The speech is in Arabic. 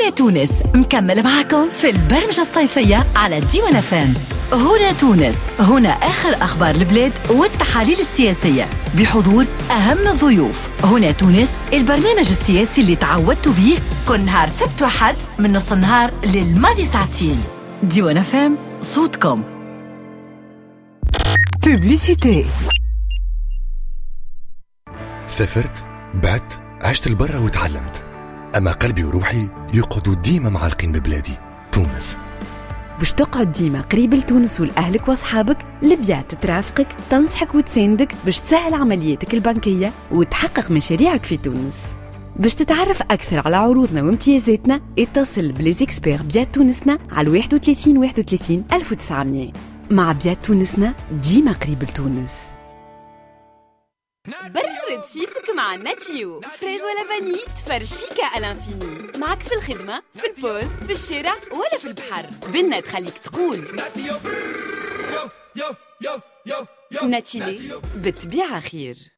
هنا تونس مكمل معكم في البرمجة الصيفية على ديوان FM. هنا تونس، هنا آخر أخبار البلاد والتحاليل السياسية بحضور أهم الضيوف. هنا تونس، البرنامج السياسي اللي تعودتوا بيه كل نهار سبت وحد من نص النهار للماضي ساعتين. ديوان FM، صوتكم. بوبليسيتي. سافرت، بعت، عشت البرة وتعلمت، أما قلبي وروحي يقعدوا ديما معلقين ببلادي تونس. باش تقعد ديما قريب لتونس ولأهلك وأصحابك، لبيات ترافقك، تنصحك وتساندك باش تسهل عملياتك البنكية وتحقق مشاريعك في تونس. باش تتعرف أكثر على عروضنا وامتيازاتنا، اتصل بليزيكسبير بيات تونسنا على 31 31 1900. مع بيات تونسنا ديما قريب لتونس. برد صيفك مع ناتيو، فريز ولا فاني تفرشيكا الانفيني. معك في الخدمة، في البوز، في الشارع ولا في البحر، بنا تخليك تقول ناتيلي بالطبيعة خير.